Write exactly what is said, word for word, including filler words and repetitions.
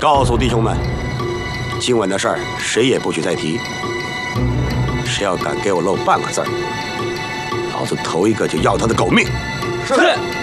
告诉弟兄们，今晚的事儿谁也不许再提。谁要敢给我漏半个字儿，老子头一个就要他的狗命！ 是。